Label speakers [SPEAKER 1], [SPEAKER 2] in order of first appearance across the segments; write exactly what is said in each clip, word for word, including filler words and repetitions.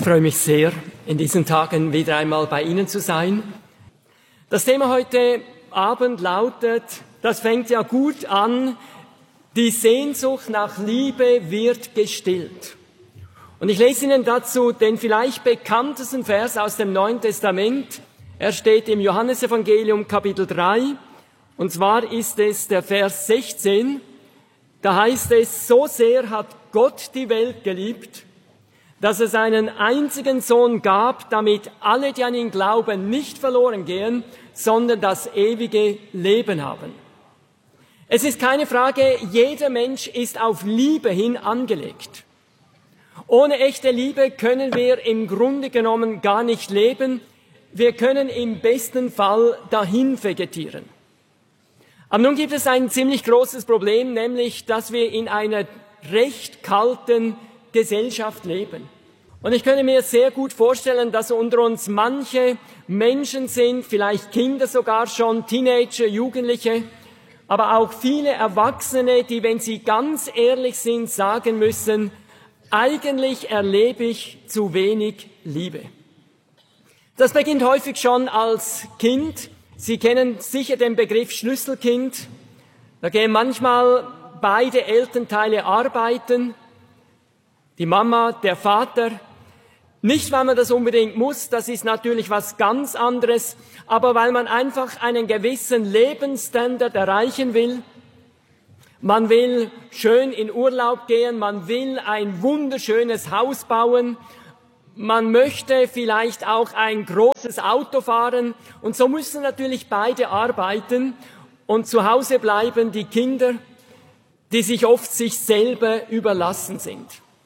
[SPEAKER 1] freue mich sehr, in diesen Tagen wieder einmal bei Ihnen zu sein. Das Thema heute Abend lautet, das fängt ja gut an, die Sehnsucht nach Liebe wird gestillt. Und ich lese Ihnen dazu den vielleicht bekanntesten Vers aus dem Neuen Testament. Er steht im Johannesevangelium Kapitel drei, und zwar ist es der Vers sechzehn. Da heißt es, so sehr hat Gott die Welt geliebt, dass er seinen einzigen Sohn gab, damit alle, die an ihn glauben, nicht verloren gehen, sondern das ewige Leben haben. Es ist keine Frage, jeder Mensch ist auf Liebe hin angelegt. Ohne echte Liebe können wir im Grunde genommen gar nicht leben. Wir können im besten Fall dahin vegetieren. Aber nun gibt es ein ziemlich großes Problem, nämlich, dass wir in einer recht kalten Gesellschaft leben. Und ich könnte mir sehr gut vorstellen, dass unter uns manche Menschen sind, vielleicht Kinder sogar schon, Teenager, Jugendliche, aber auch viele Erwachsene, die, wenn sie ganz ehrlich sind, sagen müssen, eigentlich erlebe ich zu wenig Liebe. Das beginnt häufig schon als Kind. Sie kennen sicher den Begriff Schlüsselkind. Da gehen manchmal beide Elternteile arbeiten, die Mama, der Vater. Nicht, weil man das unbedingt muss, das ist natürlich was ganz anderes, aber weil man einfach einen gewissen Lebensstandard erreichen will. Man will schön in Urlaub gehen, man will ein wunderschönes Haus bauen, man möchte vielleicht auch ein großes Auto fahren und so müssen natürlich beide arbeiten und zu Hause bleiben die Kinder, die sich oft sich selber überlassen sind.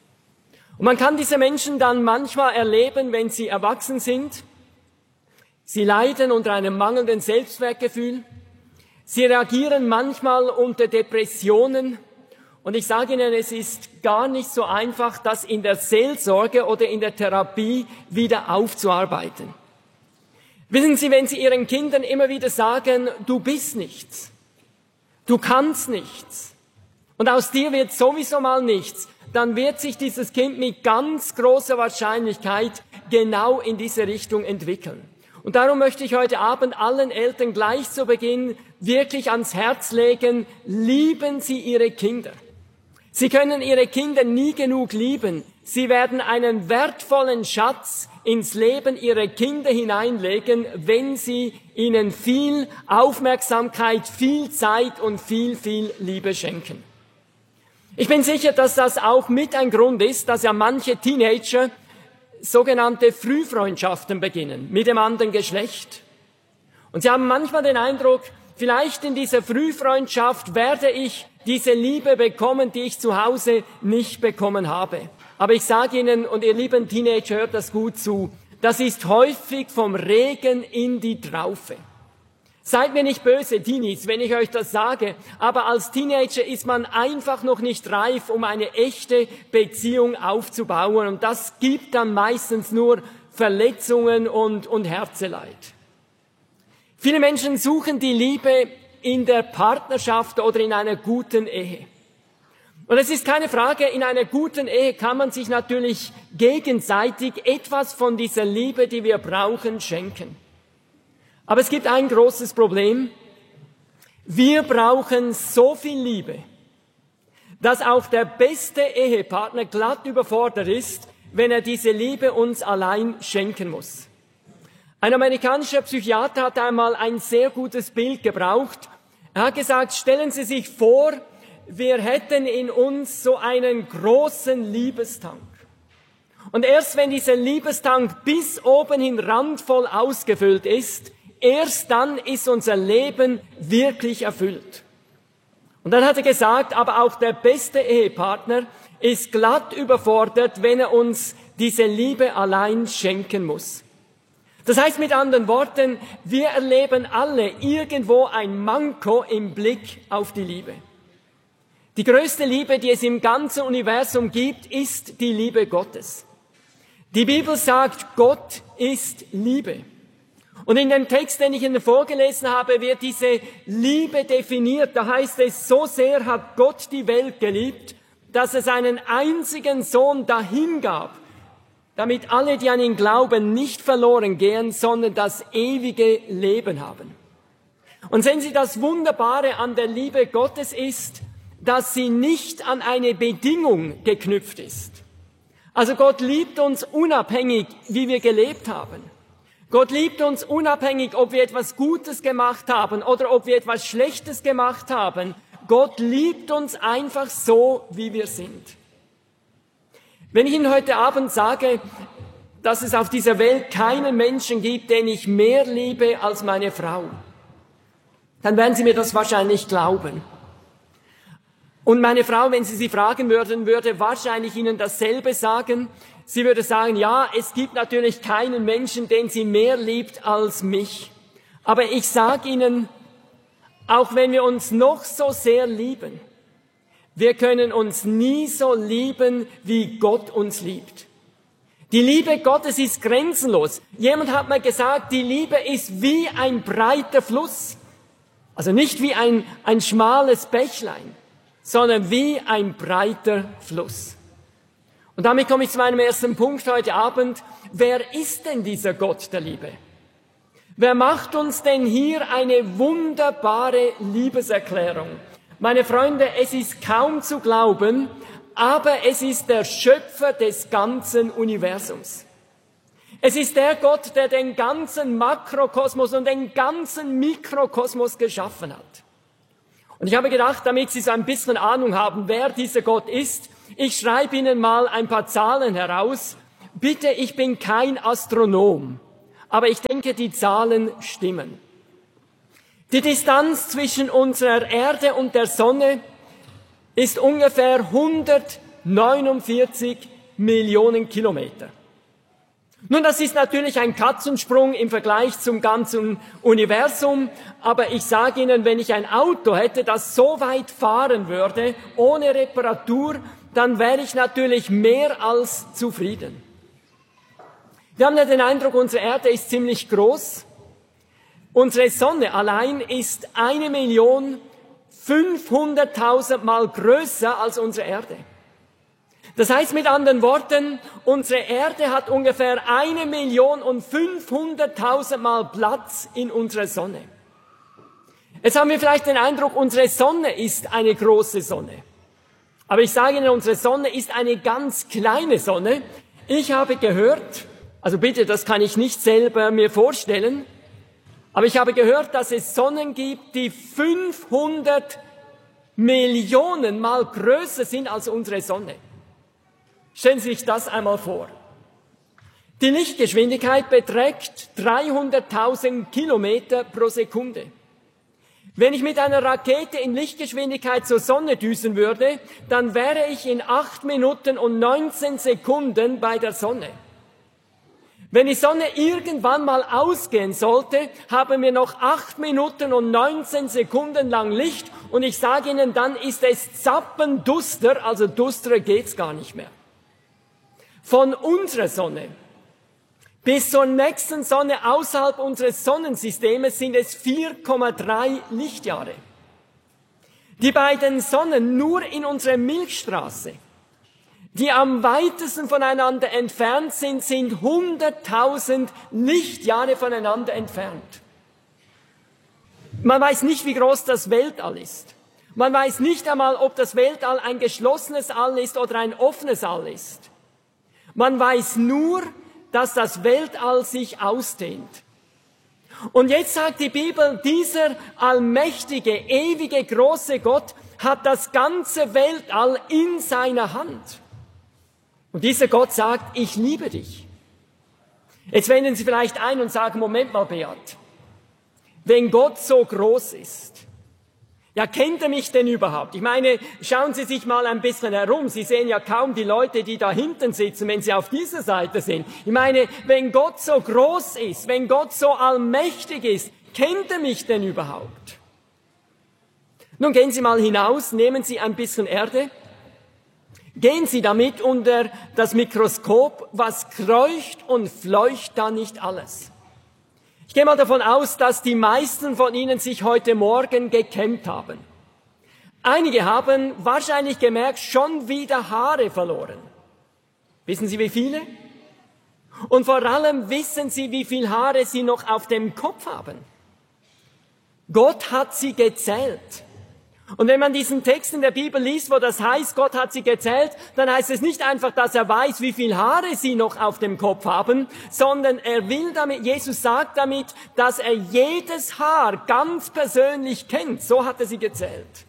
[SPEAKER 1] Und man kann diese Menschen dann manchmal erleben, wenn sie erwachsen sind. Sie leiden unter einem mangelnden Selbstwertgefühl. Sie reagieren manchmal unter Depressionen. Und ich sage Ihnen, es ist gar nicht so einfach, das in der Seelsorge oder in der Therapie wieder aufzuarbeiten. Wissen Sie, wenn Sie Ihren Kindern immer wieder sagen, du bist nichts, du kannst nichts und aus dir wird sowieso mal nichts, dann wird sich dieses Kind mit ganz großer Wahrscheinlichkeit genau in diese Richtung entwickeln. Und darum möchte ich heute Abend allen Eltern gleich zu Beginn wirklich ans Herz legen, lieben Sie Ihre Kinder. Sie können Ihre Kinder nie genug lieben. Sie werden einen wertvollen Schatz ins Leben Ihrer Kinder hineinlegen, wenn Sie ihnen viel Aufmerksamkeit, viel Zeit und viel, viel Liebe schenken. Ich bin sicher, dass das auch mit ein Grund ist, dass ja manche Teenager sogenannte Frühfreundschaften beginnen mit dem anderen Geschlecht. Und sie haben manchmal den Eindruck, vielleicht in dieser Frühfreundschaft werde ich diese Liebe bekommen, die ich zu Hause nicht bekommen habe. Aber ich sage Ihnen, und ihr lieben Teenager, hört das gut zu, das ist häufig vom Regen in die Traufe. Seid mir nicht böse, Teenies, wenn ich euch das sage, aber als Teenager ist man einfach noch nicht reif, um eine echte Beziehung aufzubauen. Und das gibt dann meistens nur Verletzungen und, und Herzeleid. Viele Menschen suchen die Liebe in der Partnerschaft oder in einer guten Ehe. Und es ist keine Frage, in einer guten Ehe kann man sich natürlich gegenseitig etwas von dieser Liebe, die wir brauchen, schenken. Aber es gibt ein großes Problem. Wir brauchen so viel Liebe, dass auch der beste Ehepartner glatt überfordert ist, wenn er diese Liebe uns allein schenken muss. Ein amerikanischer Psychiater hat einmal ein sehr gutes Bild gebraucht. Er hat gesagt, stellen Sie sich vor, wir hätten in uns so einen großen Liebestank. Und erst wenn dieser Liebestank bis oben hin randvoll ausgefüllt ist, erst dann ist unser Leben wirklich erfüllt. Und dann hat er gesagt, aber auch der beste Ehepartner ist glatt überfordert, wenn er uns diese Liebe allein schenken muss. Das heißt mit anderen Worten, wir erleben alle irgendwo ein Manko im Blick auf die Liebe. Die größte Liebe, die es im ganzen Universum gibt, ist die Liebe Gottes. Die Bibel sagt, Gott ist Liebe. Und in dem Text, den ich Ihnen vorgelesen habe, wird diese Liebe definiert. Da heißt es, so sehr hat Gott die Welt geliebt, dass er seinen einzigen Sohn dahingab, damit alle, die an ihn glauben, nicht verloren gehen, sondern das ewige Leben haben. Und sehen Sie, das Wunderbare an der Liebe Gottes ist, dass sie nicht an eine Bedingung geknüpft ist. Also Gott liebt uns unabhängig, wie wir gelebt haben. Gott liebt uns unabhängig, ob wir etwas Gutes gemacht haben oder ob wir etwas Schlechtes gemacht haben. Gott liebt uns einfach so, wie wir sind. Wenn ich Ihnen heute Abend sage, dass es auf dieser Welt keinen Menschen gibt, den ich mehr liebe als meine Frau, dann werden Sie mir das wahrscheinlich glauben. Und meine Frau, wenn Sie sie fragen würden, würde wahrscheinlich Ihnen dasselbe sagen. Sie würde sagen, ja, es gibt natürlich keinen Menschen, den sie mehr liebt als mich. Aber ich sage Ihnen, auch wenn wir uns noch so sehr lieben, wir können uns nie so lieben, wie Gott uns liebt. Die Liebe Gottes ist grenzenlos. Jemand hat mal gesagt, die Liebe ist wie ein breiter Fluss. Also nicht wie ein, ein schmales Bächlein, sondern wie ein breiter Fluss. Und damit komme ich zu meinem ersten Punkt heute Abend. Wer ist denn dieser Gott der Liebe? Wer macht uns denn hier eine wunderbare Liebeserklärung? Meine Freunde, es ist kaum zu glauben, aber es ist der Schöpfer des ganzen Universums. Es ist der Gott, der den ganzen Makrokosmos und den ganzen Mikrokosmos geschaffen hat. Und ich habe gedacht, damit Sie so ein bisschen Ahnung haben, wer dieser Gott ist, ich schreibe Ihnen mal ein paar Zahlen heraus. Bitte, ich bin kein Astronom, aber ich denke, die Zahlen stimmen. Die Distanz zwischen unserer Erde und der Sonne ist ungefähr hundertneunundvierzig Millionen Kilometer. Nun, das ist natürlich ein Katzensprung im Vergleich zum ganzen Universum, aber ich sage Ihnen, wenn ich ein Auto hätte, das so weit fahren würde, ohne Reparatur, dann wäre ich natürlich mehr als zufrieden. Wir haben ja den Eindruck, unsere Erde ist ziemlich groß. Unsere Sonne allein ist eine Million fünfhunderttausend Mal größer als unsere Erde. Das heißt mit anderen Worten, unsere Erde hat ungefähr eine Million und fünfhunderttausend Mal Platz in unserer Sonne. Jetzt haben wir vielleicht den Eindruck, unsere Sonne ist eine große Sonne. Aber ich sage Ihnen, unsere Sonne ist eine ganz kleine Sonne. Ich habe gehört, also bitte, das kann ich nicht selber mir vorstellen, aber ich habe gehört, dass es Sonnen gibt, die fünfhundert Millionen Mal größer sind als unsere Sonne. Stellen Sie sich das einmal vor. Die Lichtgeschwindigkeit beträgt dreihunderttausend Kilometer pro Sekunde. Wenn ich mit einer Rakete in Lichtgeschwindigkeit zur Sonne düsen würde, dann wäre ich in acht Minuten und neunzehn Sekunden bei der Sonne. Wenn die Sonne irgendwann mal ausgehen sollte, haben wir noch acht Minuten und neunzehn Sekunden lang Licht und ich sage Ihnen, dann ist es zappenduster, also dusterer geht's gar nicht mehr. Von unserer Sonne bis zur nächsten Sonne außerhalb unseres Sonnensystems sind es vier Komma drei Lichtjahre. Die beiden Sonnen nur in unserer Milchstraße, die am weitesten voneinander entfernt sind, sind hunderttausend Lichtjahre voneinander entfernt. Man weiß nicht, wie groß das Weltall ist. Man weiß nicht einmal, ob das Weltall ein geschlossenes All ist oder ein offenes All ist. Man weiß nur, dass das Weltall sich ausdehnt. Und jetzt sagt die Bibel, dieser allmächtige, ewige, große Gott hat das ganze Weltall in seiner Hand. Und dieser Gott sagt, ich liebe dich. Jetzt wenden Sie vielleicht ein und sagen, Moment mal, Beat, wenn Gott so groß ist, ja, kennt er mich denn überhaupt? Ich meine, schauen Sie sich mal ein bisschen herum. Sie sehen ja kaum die Leute, die da hinten sitzen, wenn Sie auf dieser Seite sind. Ich meine, wenn Gott so groß ist, wenn Gott so allmächtig ist, kennt er mich denn überhaupt? Nun gehen Sie mal hinaus, nehmen Sie ein bisschen Erde, gehen Sie damit unter das Mikroskop, was kreucht und fleucht da nicht alles. Ich gehe mal davon aus, dass die meisten von Ihnen sich heute Morgen gekämmt haben. Einige haben wahrscheinlich gemerkt, schon wieder Haare verloren. Wissen Sie, wie viele? Und vor allem wissen sie, wie viel Haare sie noch auf dem Kopf haben. Gott hat sie gezählt. Und wenn man diesen Text in der Bibel liest, wo das heißt, Gott hat sie gezählt, dann heißt es nicht einfach, dass er weiß, wie viel Haare sie noch auf dem Kopf haben, sondern er will damit, Jesus sagt damit, dass er jedes Haar ganz persönlich kennt. So hat er sie gezählt.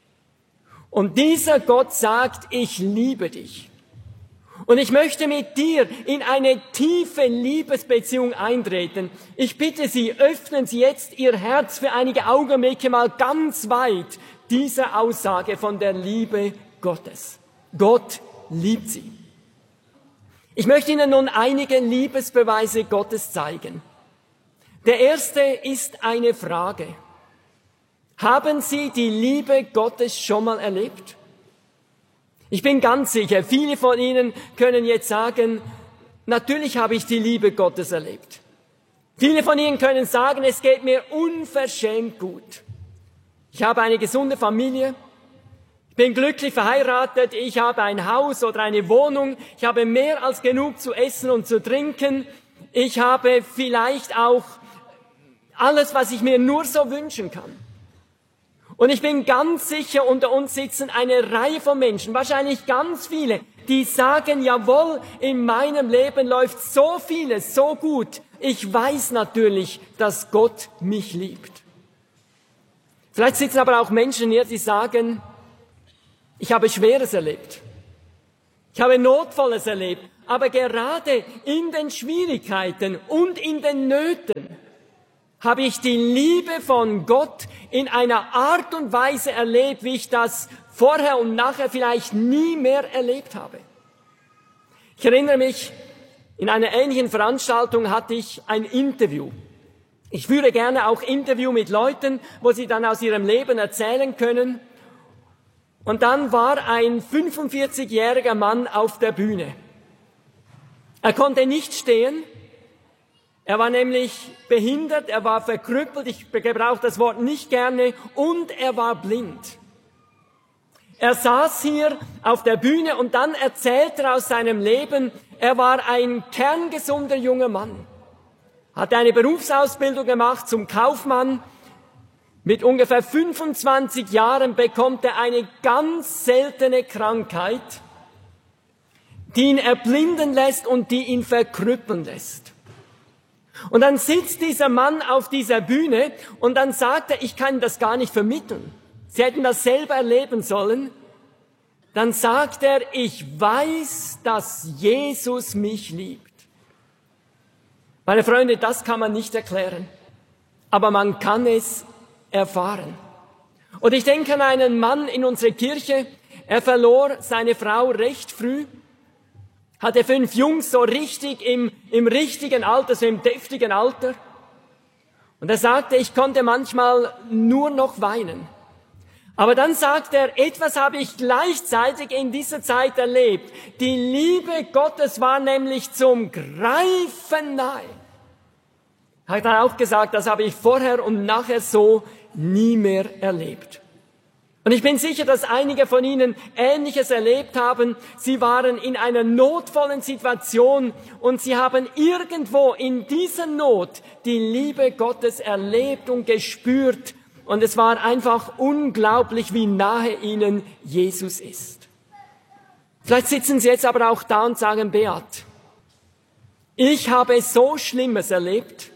[SPEAKER 1] Und dieser Gott sagt, ich liebe dich. Und ich möchte mit dir in eine tiefe Liebesbeziehung eintreten. Ich bitte Sie, öffnen Sie jetzt Ihr Herz für einige Augenblicke mal ganz weit diese Aussage von der Liebe Gottes. Gott liebt Sie. Ich möchte Ihnen nun einige Liebesbeweise Gottes zeigen. Der erste ist eine Frage. Haben Sie die Liebe Gottes schon mal erlebt? Ich bin ganz sicher, viele von Ihnen können jetzt sagen, natürlich habe ich die Liebe Gottes erlebt. Viele von Ihnen können sagen, es geht mir unverschämt gut. Ich habe eine gesunde Familie, ich bin glücklich verheiratet, ich habe ein Haus oder eine Wohnung, ich habe mehr als genug zu essen und zu trinken, ich habe vielleicht auch alles, was ich mir nur so wünschen kann. Und ich bin ganz sicher, unter uns sitzen eine Reihe von Menschen, wahrscheinlich ganz viele, die sagen, jawohl, in meinem Leben läuft so vieles so gut. Ich weiß natürlich, dass Gott mich liebt. Vielleicht sitzen aber auch Menschen hier, die sagen, ich habe Schweres erlebt. Ich habe Notvolles erlebt. Aber gerade in den Schwierigkeiten und in den Nöten habe ich die Liebe von Gott in einer Art und Weise erlebt, wie ich das vorher und nachher vielleicht nie mehr erlebt habe. Ich erinnere mich, in einer ähnlichen Veranstaltung hatte ich ein Interview. Ich führe gerne auch Interview mit Leuten, wo sie dann aus ihrem Leben erzählen können. Und dann war ein fünfundvierzigjähriger Mann auf der Bühne. Er konnte nicht stehen. Er war nämlich behindert, er war verkrüppelt, ich gebrauche das Wort nicht gerne, und er war blind. Er saß hier auf der Bühne und dann erzählte er aus seinem Leben, er war ein kerngesunder junger Mann, hatte eine Berufsausbildung gemacht zum Kaufmann. Mit ungefähr fünfundzwanzig Jahren bekommt er eine ganz seltene Krankheit, die ihn erblinden lässt und die ihn verkrüppeln lässt. Und dann sitzt dieser Mann auf dieser Bühne und dann sagt er, ich kann das gar nicht vermitteln. Sie hätten das selber erleben sollen. Dann sagt er, ich weiß, dass Jesus mich liebt. Meine Freunde, das kann man nicht erklären, aber man kann es erfahren. Und ich denke an einen Mann in unserer Kirche, er verlor seine Frau recht früh, hatte fünf Jungs so richtig im, im richtigen Alter, so im deftigen Alter. Und er sagte, ich konnte manchmal nur noch weinen. Aber dann sagt er, etwas habe ich gleichzeitig in dieser Zeit erlebt. Die Liebe Gottes war nämlich zum Greifen nahe. Er hat dann auch gesagt, das habe ich vorher und nachher so nie mehr erlebt. Und ich bin sicher, dass einige von Ihnen Ähnliches erlebt haben. Sie waren in einer notvollen Situation und Sie haben irgendwo in dieser Not die Liebe Gottes erlebt und gespürt. Und es war einfach unglaublich, wie nahe Ihnen Jesus ist. Vielleicht sitzen Sie jetzt aber auch da und sagen, Beat, ich habe so Schlimmes erlebt.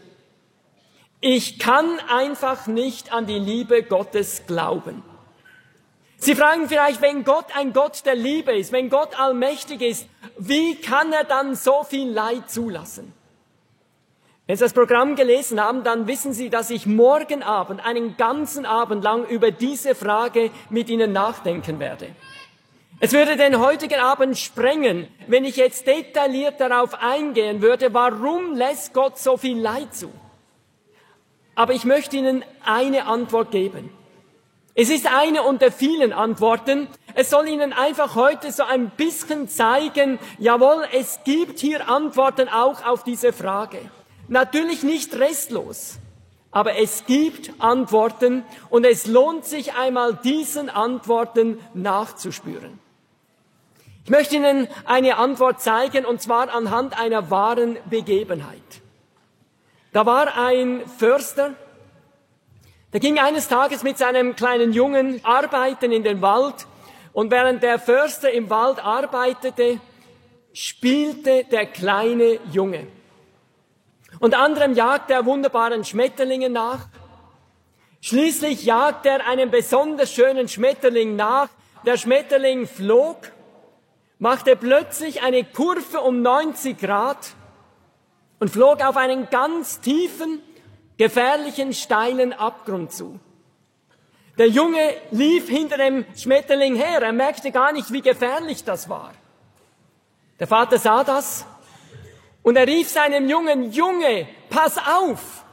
[SPEAKER 1] Ich kann einfach nicht an die Liebe Gottes glauben. Sie fragen vielleicht, wenn Gott ein Gott der Liebe ist, wenn Gott allmächtig ist, wie kann er dann so viel Leid zulassen? Wenn Sie das Programm gelesen haben, dann wissen Sie, dass ich morgen Abend, einen ganzen Abend lang über diese Frage mit Ihnen nachdenken werde. Es würde den heutigen Abend sprengen, wenn ich jetzt detailliert darauf eingehen würde, warum lässt Gott so viel Leid zu? Aber ich möchte Ihnen eine Antwort geben. Es ist eine unter vielen Antworten. Es soll Ihnen einfach heute so ein bisschen zeigen, jawohl, es gibt hier Antworten auch auf diese Frage. Natürlich nicht restlos, aber es gibt Antworten und es lohnt sich einmal, diesen Antworten nachzuspüren. Ich möchte Ihnen eine Antwort zeigen, und zwar anhand einer wahren Begebenheit. Da war ein Förster, der ging eines Tages mit seinem kleinen Jungen arbeiten in den Wald, und während der Förster im Wald arbeitete, spielte der kleine Junge. Unter anderem jagte er wunderbaren Schmetterlingen nach. Schließlich jagte er einen besonders schönen Schmetterling nach. Der Schmetterling flog, machte plötzlich eine Kurve um neunzig Grad und flog auf einen ganz tiefen, gefährlichen, steilen Abgrund zu. Der Junge lief hinter dem Schmetterling her, er merkte gar nicht, wie gefährlich das war. Der Vater sah das und er rief seinem Jungen: Junge, pass auf!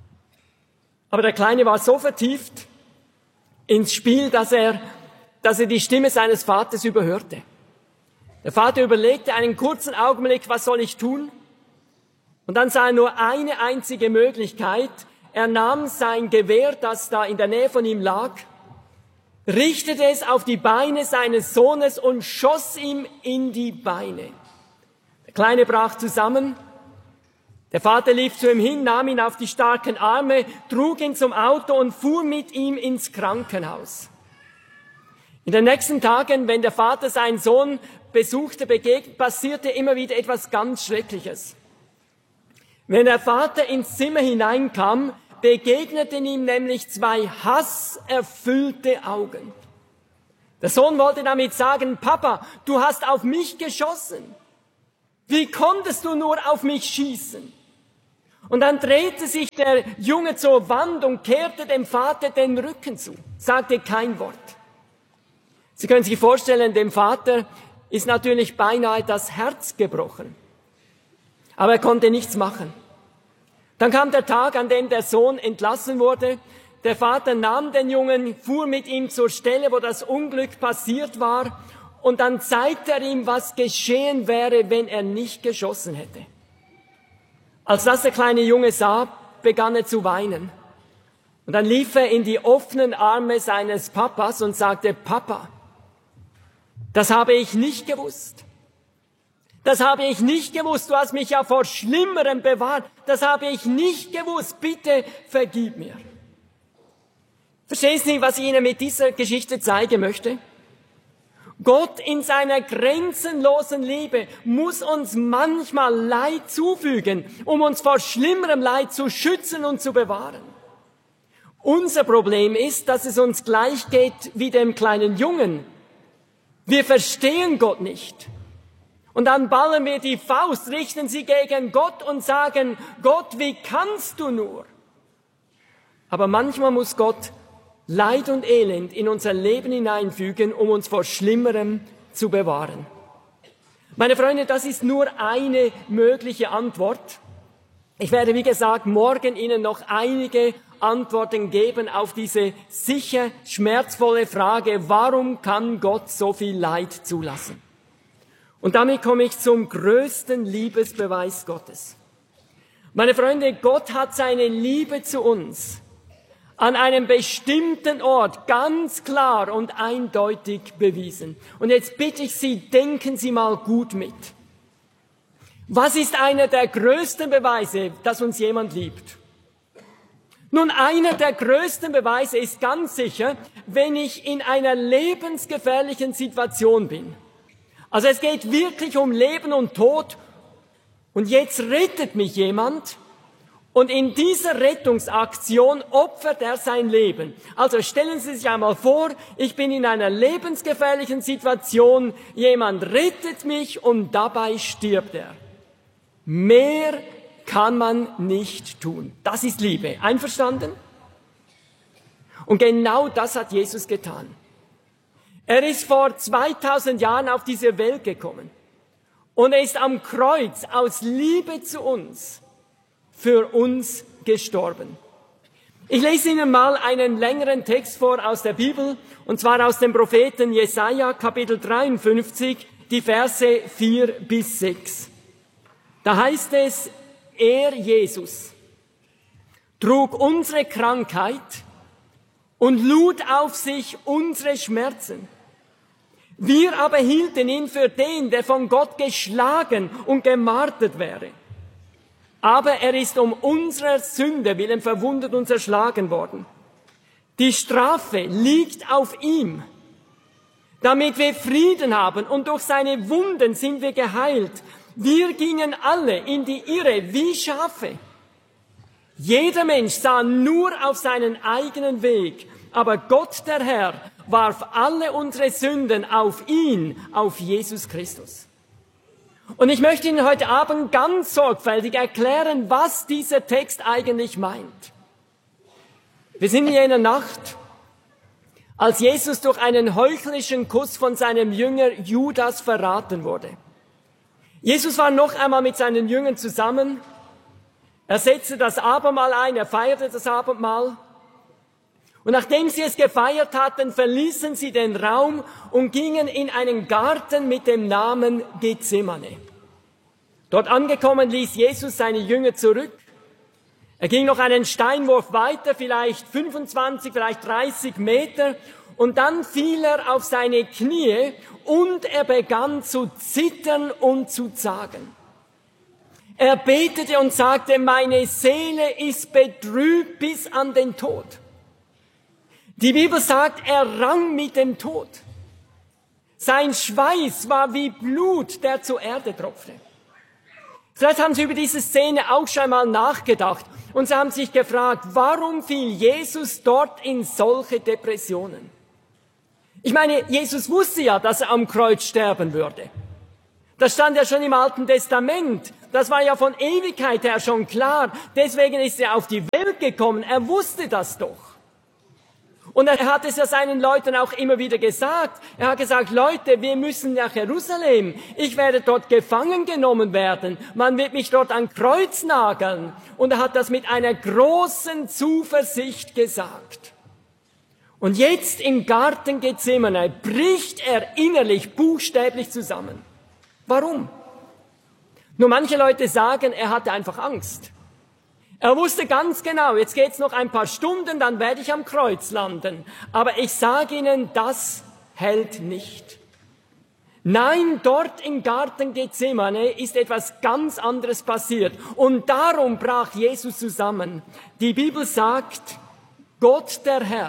[SPEAKER 1] Aber der Kleine war so vertieft ins Spiel, dass er, dass er die Stimme seines Vaters überhörte. Der Vater überlegte einen kurzen Augenblick, was soll ich tun? Und dann sah er nur eine einzige Möglichkeit. Er nahm sein Gewehr, das da in der Nähe von ihm lag, richtete es auf die Beine seines Sohnes und schoss ihm in die Beine. Der Kleine brach zusammen. Der Vater lief zu ihm hin, nahm ihn auf die starken Arme, trug ihn zum Auto und fuhr mit ihm ins Krankenhaus. In den nächsten Tagen, wenn der Vater seinen Sohn besuchte, begegnete, passierte immer wieder etwas ganz Schreckliches. Wenn der Vater ins Zimmer hineinkam, begegneten ihm nämlich zwei hasserfüllte Augen. Der Sohn wollte damit sagen: Papa, du hast auf mich geschossen. Wie konntest du nur auf mich schießen? Und dann drehte sich der Junge zur Wand und kehrte dem Vater den Rücken zu, sagte kein Wort. Sie können sich vorstellen, dem Vater ist natürlich beinahe das Herz gebrochen. Aber er konnte nichts machen. Dann kam der Tag, an dem der Sohn entlassen wurde. Der Vater nahm den Jungen, fuhr mit ihm zur Stelle, wo das Unglück passiert war, und dann zeigte er ihm, was geschehen wäre, wenn er nicht geschossen hätte. Als das der kleine Junge sah, begann er zu weinen. Und dann lief er in die offenen Arme seines Papas und sagte: Papa, das habe ich nicht gewusst. Das habe ich nicht gewusst. Du hast mich ja vor Schlimmerem bewahrt. Das habe ich nicht gewusst. Bitte vergib mir. Verstehen Sie, was ich Ihnen mit dieser Geschichte zeigen möchte? Gott in seiner grenzenlosen Liebe muss uns manchmal Leid zufügen, um uns vor schlimmerem Leid zu schützen und zu bewahren. Unser Problem ist, dass es uns gleich geht wie dem kleinen Jungen. Wir verstehen Gott nicht. Und dann ballen wir die Faust, richten sie gegen Gott und sagen: Gott, wie kannst du nur? Aber manchmal muss Gott Leid und Elend in unser Leben hineinfügen, um uns vor Schlimmerem zu bewahren. Meine Freunde, das ist nur eine mögliche Antwort. Ich werde, wie gesagt, morgen Ihnen noch einige Antworten geben auf diese sicher schmerzvolle Frage: Warum kann Gott so viel Leid zulassen? Und damit komme ich zum größten Liebesbeweis Gottes. Meine Freunde, Gott hat seine Liebe zu uns an einem bestimmten Ort ganz klar und eindeutig bewiesen. Und jetzt bitte ich Sie, denken Sie mal gut mit. Was ist einer der größten Beweise, dass uns jemand liebt? Nun, einer der größten Beweise ist ganz sicher, wenn ich in einer lebensgefährlichen Situation bin. Also es geht wirklich um Leben und Tod, und jetzt rettet mich jemand, und in dieser Rettungsaktion opfert er sein Leben. Also stellen Sie sich einmal vor, ich bin in einer lebensgefährlichen Situation, jemand rettet mich und dabei stirbt er. Mehr kann man nicht tun. Das ist Liebe. Einverstanden? Und genau das hat Jesus getan. Er ist vor zweitausend Jahren auf diese Welt gekommen und er ist am Kreuz aus Liebe zu uns für uns gestorben. Ich lese Ihnen mal einen längeren Text vor aus der Bibel, und zwar aus dem Propheten Jesaja, Kapitel dreiundfünfzig, die Verse vier bis sechs. Da heißt es: Er, Jesus, trug unsere Krankheit und lud auf sich unsere Schmerzen. Wir aber hielten ihn für den, der von Gott geschlagen und gemartert wäre. Aber er ist um unserer Sünde willen verwundet und zerschlagen worden. Die Strafe liegt auf ihm, damit wir Frieden haben, und durch seine Wunden sind wir geheilt. Wir gingen alle in die Irre wie Schafe. Jeder Mensch sah nur auf seinen eigenen Weg, aber Gott, der Herr, warf alle unsere Sünden auf ihn, auf Jesus Christus. Und ich möchte Ihnen heute Abend ganz sorgfältig erklären, was dieser Text eigentlich meint. Wir sind in jener Nacht, als Jesus durch einen heuchlischen Kuss von seinem Jünger Judas verraten wurde. Jesus war noch einmal mit seinen Jüngern zusammen. Er setzte das Abendmahl ein, er feierte das Abendmahl. Und nachdem sie es gefeiert hatten, verließen sie den Raum und gingen in einen Garten mit dem Namen Gethsemane. Dort angekommen ließ Jesus seine Jünger zurück. Er ging noch einen Steinwurf weiter, vielleicht fünfundzwanzig, vielleicht dreißig Meter, und dann fiel er auf seine Knie und er begann zu zittern und zu zagen. Er betete und sagte, meine Seele ist betrübt bis an den Tod. Die Bibel sagt, er rang mit dem Tod. Sein Schweiß war wie Blut, der zur Erde tropfte. Vielleicht haben Sie über diese Szene auch schon mal nachgedacht und Sie haben sich gefragt, warum fiel Jesus dort in solche Depressionen? Ich meine, Jesus wusste ja, dass er am Kreuz sterben würde. Das stand ja schon im Alten Testament. Das war ja von Ewigkeit her schon klar. Deswegen ist er auf die Welt gekommen. Er wusste das doch. Und er hat es ja seinen Leuten auch immer wieder gesagt. Er hat gesagt, Leute, wir müssen nach Jerusalem. Ich werde dort gefangen genommen werden. Man wird mich dort an Kreuz nageln. Und er hat das mit einer großen Zuversicht gesagt. Und jetzt im Garten Gethsemane bricht er innerlich buchstäblich zusammen. Warum? Nur manche Leute sagen, er hatte einfach Angst. Er wusste ganz genau, jetzt geht's noch ein paar Stunden, dann werde ich am Kreuz landen. Aber ich sage Ihnen, das hält nicht. Nein, dort im Garten Gethsemane ist etwas ganz anderes passiert. Und darum brach Jesus zusammen. Die Bibel sagt, Gott der Herr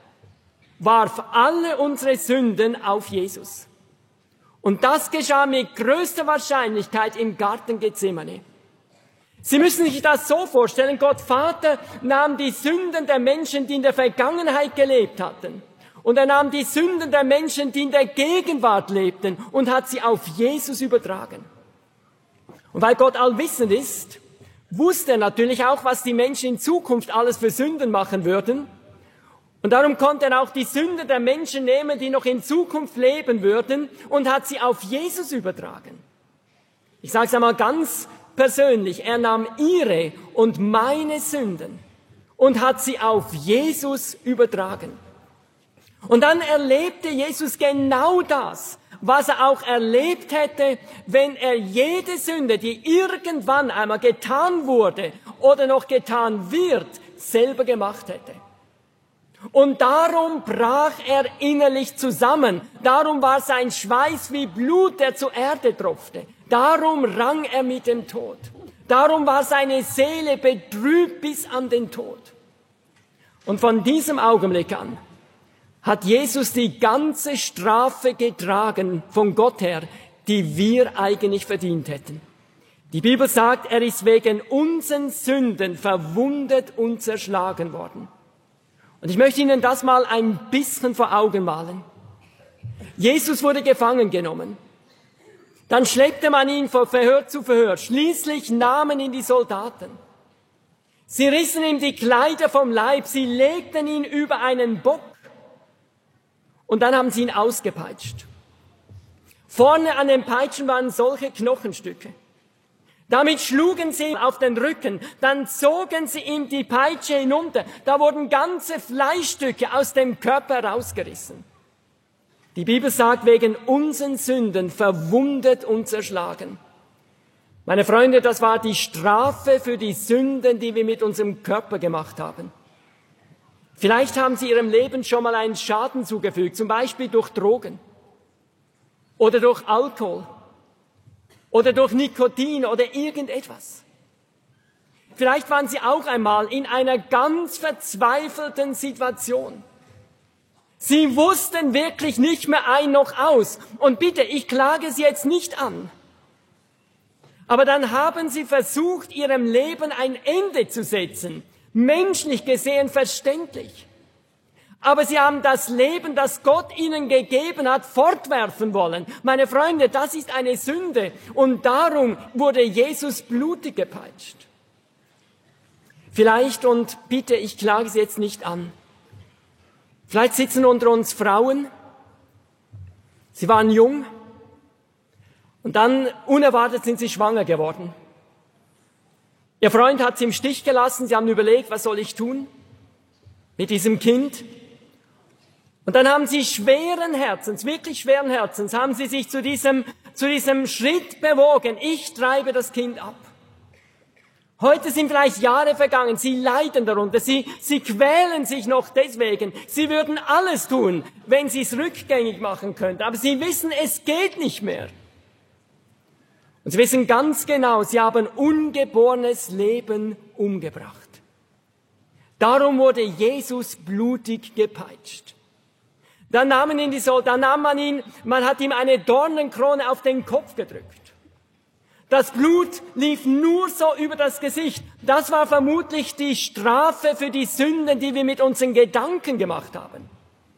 [SPEAKER 1] warf alle unsere Sünden auf Jesus. Und das geschah mit größter Wahrscheinlichkeit im Garten Gethsemane. Sie müssen sich das so vorstellen, Gott Vater nahm die Sünden der Menschen, die in der Vergangenheit gelebt hatten. Und er nahm die Sünden der Menschen, die in der Gegenwart lebten, und hat sie auf Jesus übertragen. Und weil Gott allwissend ist, wusste er natürlich auch, was die Menschen in Zukunft alles für Sünden machen würden. Und darum konnte er auch die Sünden der Menschen nehmen, die noch in Zukunft leben würden, und hat sie auf Jesus übertragen. Ich sage es einmal ganz persönlich, er nahm ihre und meine Sünden und hat sie auf Jesus übertragen. Und dann erlebte Jesus genau das, was er auch erlebt hätte, wenn er jede Sünde, die irgendwann einmal getan wurde oder noch getan wird, selber gemacht hätte. Und darum brach er innerlich zusammen. Darum war sein Schweiß wie Blut, der zur Erde tropfte. Darum rang er mit dem Tod. Darum war seine Seele betrübt bis an den Tod. Und von diesem Augenblick an hat Jesus die ganze Strafe getragen von Gott her, die wir eigentlich verdient hätten. Die Bibel sagt, er ist wegen unseren Sünden verwundet und zerschlagen worden. Und ich möchte Ihnen das mal ein bisschen vor Augen malen. Jesus wurde gefangen genommen. Dann schleppte man ihn von Verhör zu Verhör. Schließlich nahmen ihn die Soldaten. Sie rissen ihm die Kleider vom Leib. Sie legten ihn über einen Bock. Und dann haben sie ihn ausgepeitscht. Vorne an den Peitschen waren solche Knochenstücke. Damit schlugen sie ihm auf den Rücken, dann zogen sie ihm die Peitsche hinunter. Da wurden ganze Fleischstücke aus dem Körper rausgerissen. Die Bibel sagt, wegen unseren Sünden verwundet und zerschlagen. Meine Freunde, das war die Strafe für die Sünden, die wir mit unserem Körper gemacht haben. Vielleicht haben Sie Ihrem Leben schon mal einen Schaden zugefügt, zum Beispiel durch Drogen. oder durch Alkohol oder durch Nikotin oder irgendetwas. Vielleicht waren Sie auch einmal in einer ganz verzweifelten Situation. Sie wussten wirklich nicht mehr ein noch aus. Und bitte, ich klage Sie jetzt nicht an. Aber dann haben Sie versucht, Ihrem Leben ein Ende zu setzen. Menschlich gesehen verständlich. Aber Sie haben das Leben, das Gott Ihnen gegeben hat, fortwerfen wollen. Meine Freunde, das ist eine Sünde. Und darum wurde Jesus blutig gepeitscht. Vielleicht, und bitte, ich klage Sie jetzt nicht an, vielleicht sitzen unter uns Frauen, sie waren jung und dann unerwartet sind sie schwanger geworden. Ihr Freund hat sie im Stich gelassen, sie haben überlegt, was soll ich tun mit diesem Kind? Und dann haben sie schweren Herzens, wirklich schweren Herzens, haben sie sich zu diesem, zu diesem Schritt bewogen, ich treibe das Kind ab. Heute sind vielleicht Jahre vergangen, sie leiden darunter, sie, sie quälen sich noch deswegen. Sie würden alles tun, wenn sie es rückgängig machen könnten, aber sie wissen, es geht nicht mehr. Und sie wissen ganz genau, sie haben ungeborenes Leben umgebracht. Darum wurde Jesus blutig gepeitscht. Dann nahmen ihn die Soldaten, dann nahm man ihn, man hat ihm eine Dornenkrone auf den Kopf gedrückt. Das Blut lief nur so über das Gesicht. Das war vermutlich die Strafe für die Sünden, die wir mit unseren Gedanken gemacht haben.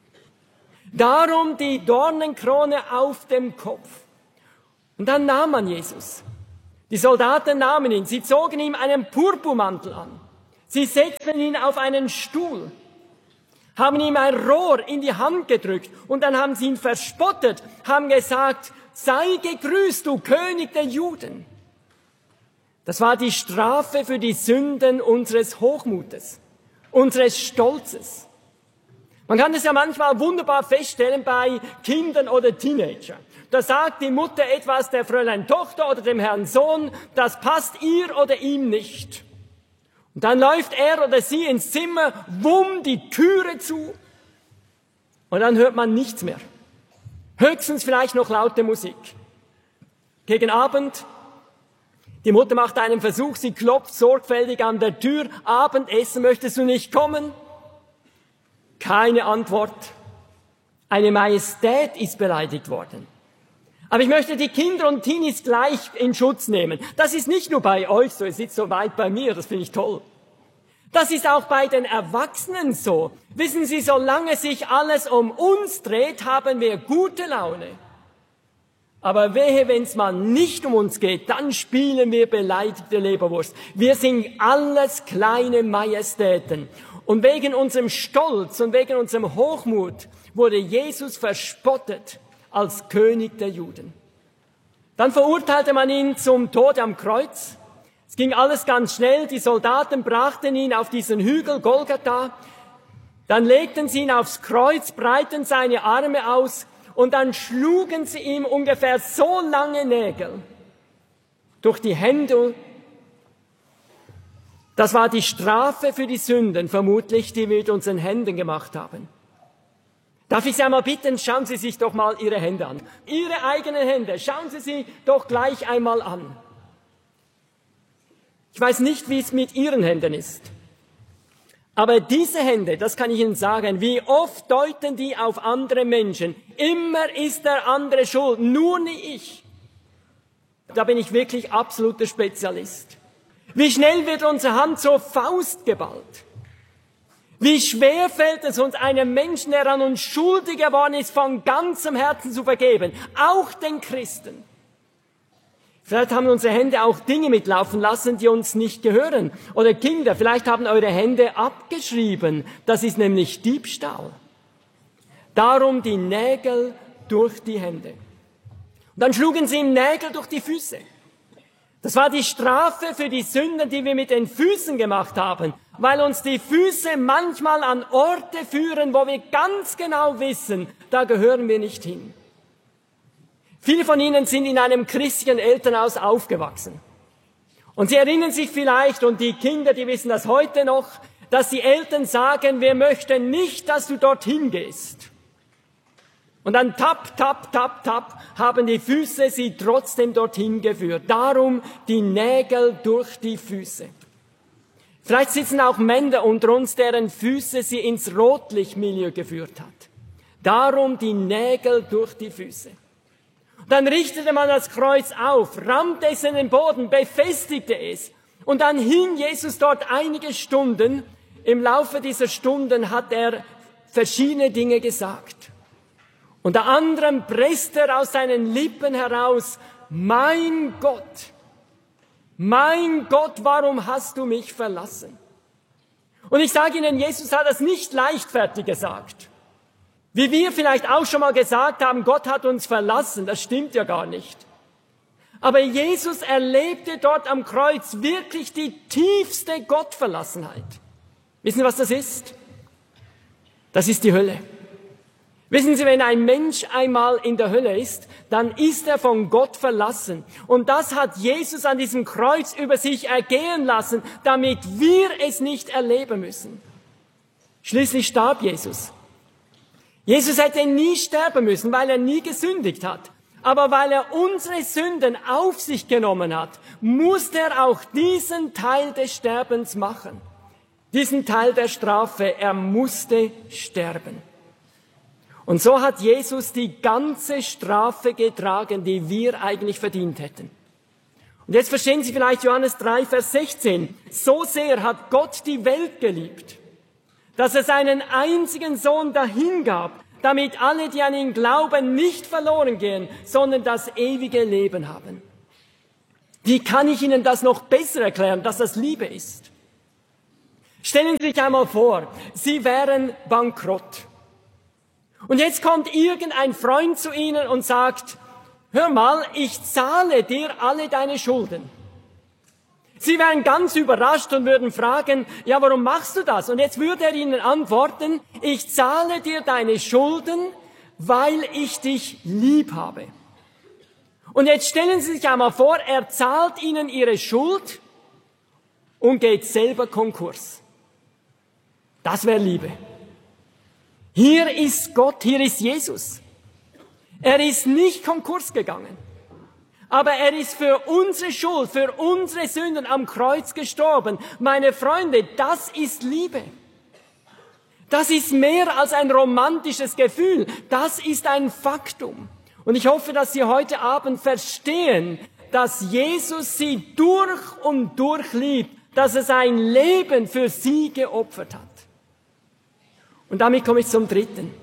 [SPEAKER 1] Darum die Dornenkrone auf dem Kopf. Und dann nahm man Jesus. Die Soldaten nahmen ihn. Sie zogen ihm einen Purpurmantel an. Sie setzten ihn auf einen Stuhl, haben ihm ein Rohr in die Hand gedrückt und dann haben sie ihn verspottet, haben gesagt, sei gegrüßt, du König der Juden. Das war die Strafe für die Sünden unseres Hochmutes, unseres Stolzes. Man kann es ja manchmal wunderbar feststellen bei Kindern oder Teenagern. Da sagt die Mutter etwas der Fräulein Tochter oder dem Herrn Sohn, das passt ihr oder ihm nicht. Und dann läuft er oder sie ins Zimmer, wumm, die Türe zu und dann hört man nichts mehr. Höchstens vielleicht noch laute Musik. Gegen Abend, die Mutter macht einen Versuch, sie klopft sorgfältig an der Tür. Abendessen, möchtest du nicht kommen? Keine Antwort. Eine Majestät ist beleidigt worden. Aber ich möchte die Kinder und Teenies gleich in Schutz nehmen. Das ist nicht nur bei euch so, es sitzt so weit bei mir, das finde ich toll. Das ist auch bei den Erwachsenen so. Wissen Sie, solange sich alles um uns dreht, haben wir gute Laune. Aber wehe, wenn es mal nicht um uns geht, dann spielen wir beleidigte Leberwurst. Wir sind alles kleine Majestäten. Und wegen unserem Stolz und wegen unserem Hochmut wurde Jesus verspottet als König der Juden. Dann verurteilte man ihn zum Tod am Kreuz. Es ging alles ganz schnell. Die Soldaten brachten ihn auf diesen Hügel Golgatha. Dann legten sie ihn aufs Kreuz, breiteten seine Arme aus und dann schlugen sie ihm ungefähr so lange Nägel durch die Hände. Das war die Strafe für die Sünden, vermutlich, die wir mit unseren Händen gemacht haben. Darf ich Sie einmal bitten, schauen Sie sich doch mal Ihre Hände an. Ihre eigenen Hände, schauen Sie sie doch gleich einmal an. Ich weiß nicht, wie es mit Ihren Händen ist. Aber diese Hände, das kann ich Ihnen sagen, wie oft deuten die auf andere Menschen. Immer ist der andere schuld, nur nicht ich. Da bin ich wirklich absoluter Spezialist. Wie schnell wird unsere Hand zur Faust geballt. Wie schwer fällt es uns, einem Menschen, der an uns schuldig geworden ist, von ganzem Herzen zu vergeben, auch den Christen. Vielleicht haben unsere Hände auch Dinge mitlaufen lassen, die uns nicht gehören. Oder Kinder, vielleicht haben eure Hände abgeschrieben. Das ist nämlich Diebstahl. Darum die Nägel durch die Hände. Und dann schlugen sie ihm Nägel durch die Füße. Das war die Strafe für die Sünden, die wir mit den Füßen gemacht haben, weil uns die Füße manchmal an Orte führen, wo wir ganz genau wissen, da gehören wir nicht hin. Viele von Ihnen sind in einem christlichen Elternhaus aufgewachsen. Und Sie erinnern sich vielleicht, und die Kinder, die wissen das heute noch, dass die Eltern sagen, wir möchten nicht, dass du dorthin gehst. Und dann tap, tap, tap, tap, haben die Füße sie trotzdem dorthin geführt. Darum die Nägel durch die Füße. Vielleicht sitzen auch Männer unter uns, deren Füße sie ins Rotlichtmilieu geführt hat. Darum die Nägel durch die Füße. Dann richtete man das Kreuz auf, rammte es in den Boden, befestigte es. Und dann hing Jesus dort einige Stunden. Im Laufe dieser Stunden hat er verschiedene Dinge gesagt. Unter anderem presste er aus seinen Lippen heraus, mein Gott, mein Gott, warum hast du mich verlassen? Und ich sage Ihnen, Jesus hat das nicht leichtfertig gesagt. Wie wir vielleicht auch schon mal gesagt haben, Gott hat uns verlassen, das stimmt ja gar nicht. Aber Jesus erlebte dort am Kreuz wirklich die tiefste Gottverlassenheit. Wissen Sie, was das ist? Das ist die Hölle. Wissen Sie, wenn ein Mensch einmal in der Hölle ist, dann ist er von Gott verlassen. Und das hat Jesus an diesem Kreuz über sich ergehen lassen, damit wir es nicht erleben müssen. Schließlich starb Jesus. Jesus hätte nie sterben müssen, weil er nie gesündigt hat. Aber weil er unsere Sünden auf sich genommen hat, musste er auch diesen Teil des Sterbens machen. Diesen Teil der Strafe, er musste sterben. Und so hat Jesus die ganze Strafe getragen, die wir eigentlich verdient hätten. Und jetzt verstehen Sie vielleicht Johannes drei, Vers sechzehn. So sehr hat Gott die Welt geliebt, dass er seinen einzigen Sohn dahingab, damit alle, die an ihn glauben, nicht verloren gehen, sondern das ewige Leben haben. Wie kann ich Ihnen das noch besser erklären, dass das Liebe ist? Stellen Sie sich einmal vor, Sie wären bankrott. Und jetzt kommt irgendein Freund zu Ihnen und sagt, hör mal, ich zahle dir alle deine Schulden. Sie wären ganz überrascht und würden fragen, ja, warum machst du das? Und jetzt würde er Ihnen antworten, ich zahle dir deine Schulden, weil ich dich lieb habe. Und jetzt stellen Sie sich einmal vor, er zahlt Ihnen Ihre Schuld und geht selber Konkurs. Das wäre Liebe. Hier ist Gott, hier ist Jesus. Er ist nicht Konkurs gegangen, aber er ist für unsere Schuld, für unsere Sünden am Kreuz gestorben. Meine Freunde, das ist Liebe. Das ist mehr als ein romantisches Gefühl. Das ist ein Faktum. Und ich hoffe, dass Sie heute Abend verstehen, dass Jesus Sie durch und durch liebt, dass er sein Leben für Sie geopfert hat. Und damit komme ich zum Dritten.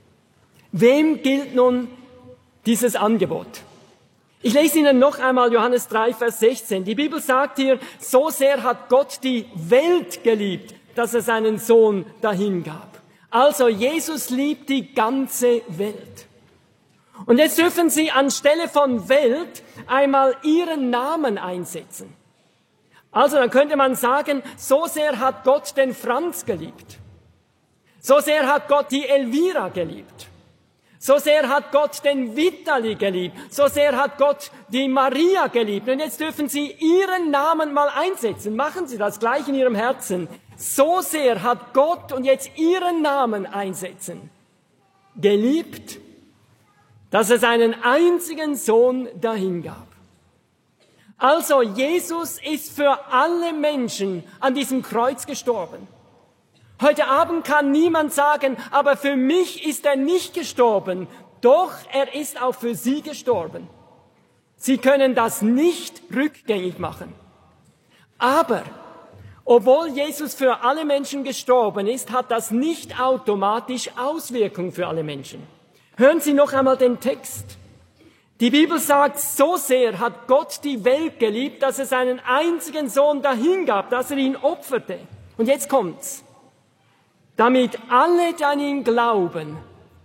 [SPEAKER 1] Wem gilt nun dieses Angebot? Ich lese Ihnen noch einmal Johannes drei, Vers sechzehn. Die Bibel sagt hier, so sehr hat Gott die Welt geliebt, dass er seinen Sohn dahingab. Also Jesus liebt die ganze Welt. Und jetzt dürfen Sie anstelle von Welt einmal Ihren Namen einsetzen. Also dann könnte man sagen, so sehr hat Gott den Franz geliebt. So sehr hat Gott die Elvira geliebt. So sehr hat Gott den Vitali geliebt. So sehr hat Gott die Maria geliebt. Und jetzt dürfen Sie Ihren Namen mal einsetzen. Machen Sie das gleich in Ihrem Herzen. So sehr hat Gott, und jetzt Ihren Namen einsetzen, geliebt, dass er seinen einzigen Sohn dahingab. Also Jesus ist für alle Menschen an diesem Kreuz gestorben. Heute Abend kann niemand sagen, aber für mich ist er nicht gestorben. Doch, er ist auch für Sie gestorben. Sie können das nicht rückgängig machen. Aber, obwohl Jesus für alle Menschen gestorben ist, hat das nicht automatisch Auswirkungen für alle Menschen. Hören Sie noch einmal den Text. Die Bibel sagt, so sehr hat Gott die Welt geliebt, dass er seinen einzigen Sohn dahingab, dass er ihn opferte. Und jetzt kommt's. Damit alle, die an ihn glauben,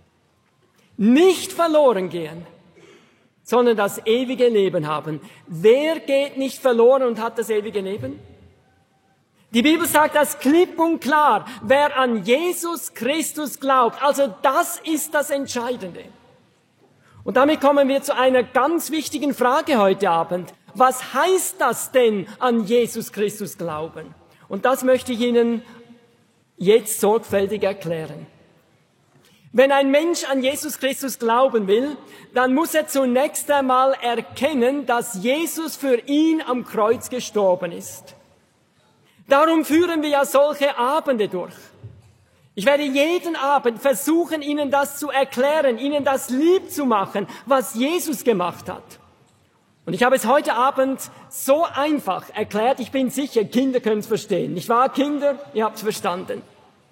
[SPEAKER 1] nicht verloren gehen, sondern das ewige Leben haben. Wer geht nicht verloren und hat das ewige Leben? Die Bibel sagt das klipp und klar, wer an Jesus Christus glaubt. Also das ist das Entscheidende. Und damit kommen wir zu einer ganz wichtigen Frage heute Abend. Was heißt das denn, an Jesus Christus glauben? Und das möchte ich Ihnen jetzt sorgfältig erklären. Wenn ein Mensch an Jesus Christus glauben will, dann muss er zunächst einmal erkennen, dass Jesus für ihn am Kreuz gestorben ist. Darum führen wir ja solche Abende durch. Ich werde jeden Abend versuchen, Ihnen das zu erklären, Ihnen das lieb zu machen, was Jesus gemacht hat. Und ich habe es heute Abend so einfach erklärt, ich bin sicher, Kinder können es verstehen. Nicht wahr, Kinder? Ihr habt es verstanden.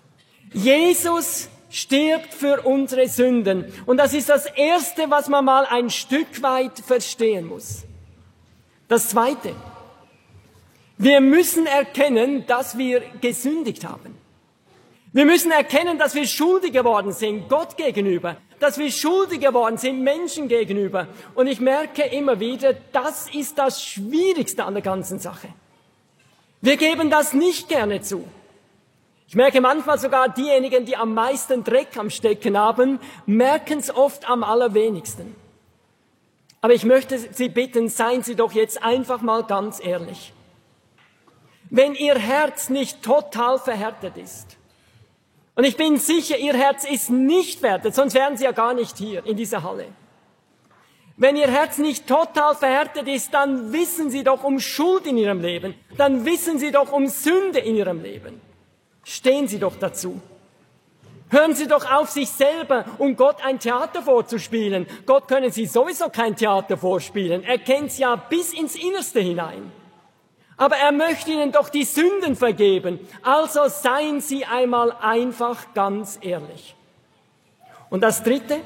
[SPEAKER 1] Jesus stirbt für unsere Sünden. Und das ist das Erste, was man mal ein Stück weit verstehen muss. Das Zweite. Wir müssen erkennen, dass wir gesündigt haben. Wir müssen erkennen, dass wir schuldig geworden sind, Gott gegenüber. Dass wir schuldig geworden sind, Menschen gegenüber. Und ich merke immer wieder, das ist das Schwierigste an der ganzen Sache. Wir geben das nicht gerne zu. Ich merke manchmal sogar, diejenigen, die am meisten Dreck am Stecken haben, merken es oft am allerwenigsten. Aber ich möchte Sie bitten, seien Sie doch jetzt einfach mal ganz ehrlich. Wenn Ihr Herz nicht total verhärtet ist, und ich bin sicher, Ihr Herz ist nicht verhärtet, sonst wären Sie ja gar nicht hier in dieser Halle. Wenn Ihr Herz nicht total verhärtet ist, dann wissen Sie doch um Schuld in Ihrem Leben, dann wissen Sie doch um Sünde in Ihrem Leben. Stehen Sie doch dazu. Hören Sie doch auf, sich selber und Gott ein Theater vorzuspielen. Gott können Sie sowieso kein Theater vorspielen. Er kennt Sie ja bis ins Innerste hinein. Aber er möchte Ihnen doch die Sünden vergeben. Also seien Sie einmal einfach ganz ehrlich. Und das Dritte,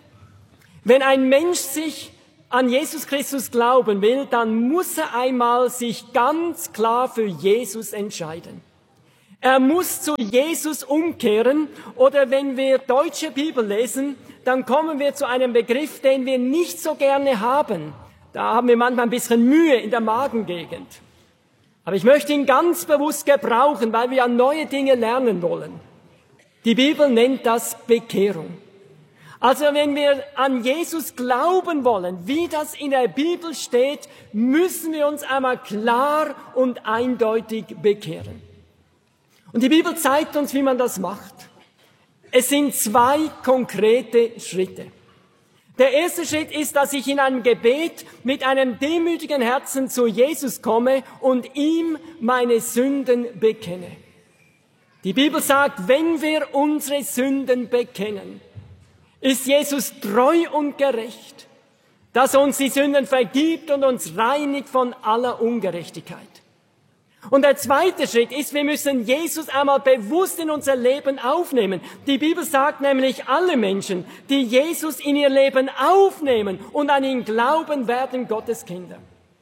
[SPEAKER 1] wenn ein Mensch sich an Jesus Christus glauben will, dann muss er einmal sich ganz klar für Jesus entscheiden. Er muss zu Jesus umkehren, oder wenn wir deutsche Bibel lesen, dann kommen wir zu einem Begriff, den wir nicht so gerne haben. Da haben wir manchmal ein bisschen Mühe in der Magengegend. Aber ich möchte ihn ganz bewusst gebrauchen, weil wir ja neue Dinge lernen wollen. Die Bibel nennt das Bekehrung. Also wenn wir an Jesus glauben wollen, wie das in der Bibel steht, müssen wir uns einmal klar und eindeutig bekehren. Und die Bibel zeigt uns, wie man das macht. Es sind zwei konkrete Schritte. Der erste Schritt ist, dass ich in einem Gebet mit einem demütigen Herzen zu Jesus komme und ihm meine Sünden bekenne. Die Bibel sagt, wenn wir unsere Sünden bekennen, ist Jesus treu und gerecht, dass er uns die Sünden vergibt und uns reinigt von aller Ungerechtigkeit. Und der zweite Schritt ist, wir müssen Jesus einmal bewusst in unser Leben aufnehmen. Die Bibel sagt nämlich, alle Menschen, die Jesus in ihr Leben aufnehmen und an ihn glauben, werden Gottes Kinder.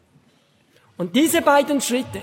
[SPEAKER 1] Und diese beiden Schritte,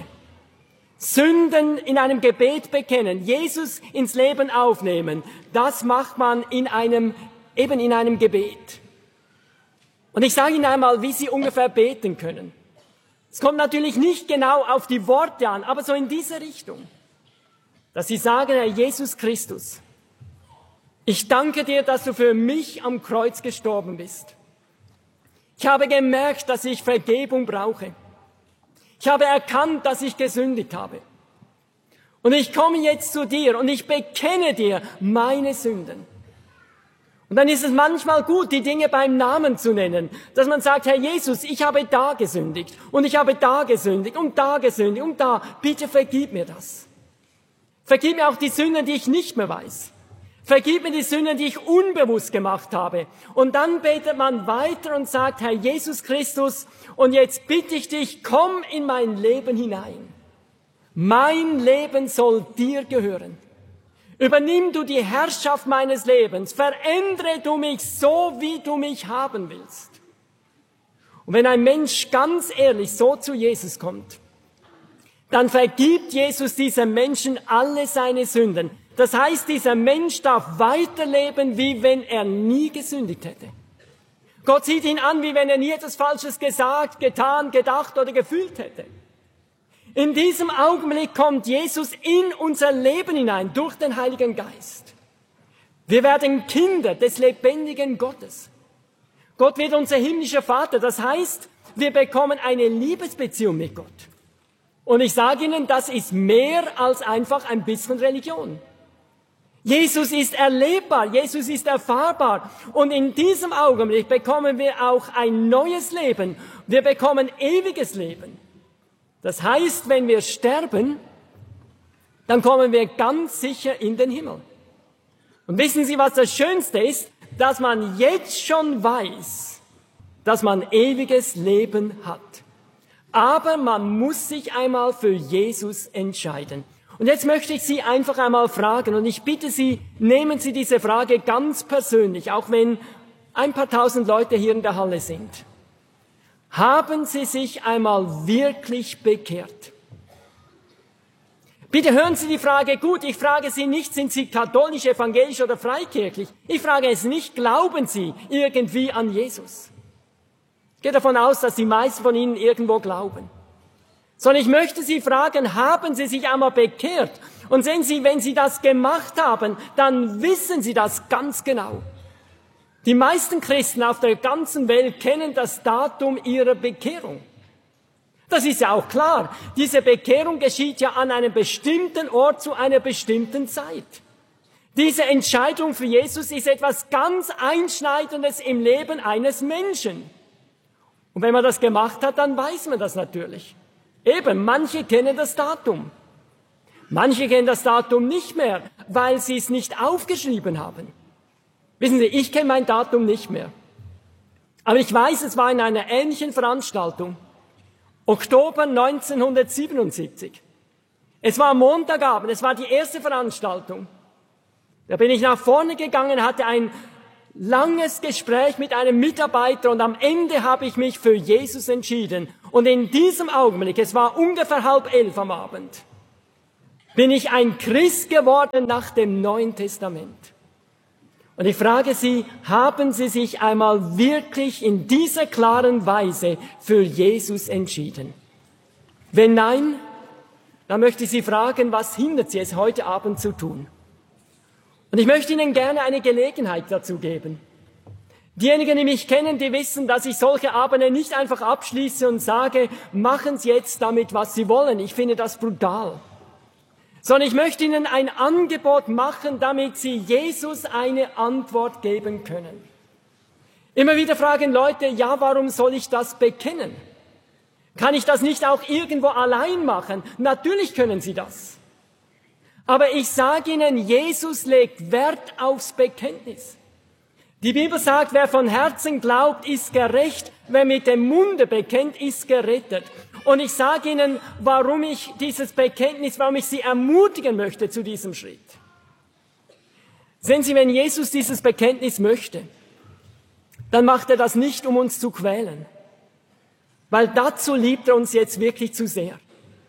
[SPEAKER 1] Sünden in einem Gebet bekennen, Jesus ins Leben aufnehmen, das macht man in einem, eben in einem Gebet. Und ich sage Ihnen einmal, wie Sie ungefähr beten können. Es kommt natürlich nicht genau auf die Worte an, aber so in diese Richtung, dass Sie sagen, Herr Jesus Christus, ich danke dir, dass du für mich am Kreuz gestorben bist. Ich habe gemerkt, dass ich Vergebung brauche. Ich habe erkannt, dass ich gesündigt habe. Und ich komme jetzt zu dir und ich bekenne dir meine Sünden. Und dann ist es manchmal gut, die Dinge beim Namen zu nennen, dass man sagt, Herr Jesus, ich habe da gesündigt und ich habe da gesündigt und da gesündigt und da. Bitte vergib mir das. Vergib mir auch die Sünden, die ich nicht mehr weiß. Vergib mir die Sünden, die ich unbewusst gemacht habe. Und dann betet man weiter und sagt, Herr Jesus Christus, und jetzt bitte ich dich, komm in mein Leben hinein. Mein Leben soll dir gehören. Übernimm du die Herrschaft meines Lebens. Verändere du mich so, wie du mich haben willst. Und wenn ein Mensch ganz ehrlich so zu Jesus kommt, dann vergibt Jesus diesem Menschen alle seine Sünden. Das heißt, dieser Mensch darf weiterleben, wie wenn er nie gesündigt hätte. Gott sieht ihn an, wie wenn er nie etwas Falsches gesagt, getan, gedacht oder gefühlt hätte. In diesem Augenblick kommt Jesus in unser Leben hinein, durch den Heiligen Geist. Wir werden Kinder des lebendigen Gottes. Gott wird unser himmlischer Vater. Das heißt, wir bekommen eine Liebesbeziehung mit Gott. Und ich sage Ihnen, das ist mehr als einfach ein bisschen Religion. Jesus ist erlebbar, Jesus ist erfahrbar. Und in diesem Augenblick bekommen wir auch ein neues Leben. Wir bekommen ewiges Leben. Das heißt, wenn wir sterben, dann kommen wir ganz sicher in den Himmel. Und wissen Sie, was das Schönste ist? Dass man jetzt schon weiß, dass man ewiges Leben hat. Aber man muss sich einmal für Jesus entscheiden. Und jetzt möchte ich Sie einfach einmal fragen, und ich bitte Sie, nehmen Sie diese Frage ganz persönlich, auch wenn ein paar tausend Leute hier in der Halle sind. Haben Sie sich einmal wirklich bekehrt? Bitte hören Sie die Frage gut. Ich frage Sie nicht, sind Sie katholisch, evangelisch oder freikirchlich? Ich frage es nicht, glauben Sie irgendwie an Jesus? Ich gehe davon aus, dass die meisten von Ihnen irgendwo glauben. Sondern ich möchte Sie fragen, haben Sie sich einmal bekehrt? Und sehen Sie, wenn Sie das gemacht haben, dann wissen Sie das ganz genau. Die meisten Christen auf der ganzen Welt kennen das Datum ihrer Bekehrung. Das ist ja auch klar. Diese Bekehrung geschieht ja an einem bestimmten Ort zu einer bestimmten Zeit. Diese Entscheidung für Jesus ist etwas ganz Einschneidendes im Leben eines Menschen. Und wenn man das gemacht hat, dann weiß man das natürlich. Eben, manche kennen das Datum. Manche kennen das Datum nicht mehr, weil sie es nicht aufgeschrieben haben. Wissen Sie, ich kenne mein Datum nicht mehr. Aber ich weiß, es war in einer ähnlichen Veranstaltung. Oktober neunzehnhundertsiebenundsiebzig. Es war Montagabend, es war die erste Veranstaltung. Da bin ich nach vorne gegangen, hatte ein langes Gespräch mit einem Mitarbeiter und am Ende habe ich mich für Jesus entschieden. Und in diesem Augenblick, es war ungefähr halb elf am Abend, bin ich ein Christ geworden nach dem Neuen Testament. Und ich frage Sie, haben Sie sich einmal wirklich in dieser klaren Weise für Jesus entschieden? Wenn nein, dann möchte ich Sie fragen, was hindert Sie es heute Abend zu tun? Und ich möchte Ihnen gerne eine Gelegenheit dazu geben. Diejenigen, die mich kennen, die wissen, dass ich solche Abende nicht einfach abschließe und sage, machen Sie jetzt damit, was Sie wollen. Ich finde das brutal. Sondern ich möchte Ihnen ein Angebot machen, damit Sie Jesus eine Antwort geben können. Immer wieder fragen Leute, ja, warum soll ich das bekennen? Kann ich das nicht auch irgendwo allein machen? Natürlich können Sie das. Aber ich sage Ihnen, Jesus legt Wert aufs Bekenntnis. Die Bibel sagt, wer von Herzen glaubt, ist gerecht. Wer mit dem Munde bekennt, ist gerettet. Und ich sage Ihnen, warum ich dieses Bekenntnis, warum ich Sie ermutigen möchte zu diesem Schritt. Sehen Sie, wenn Jesus dieses Bekenntnis möchte, dann macht er das nicht, um uns zu quälen. Weil dazu liebt er uns jetzt wirklich zu sehr.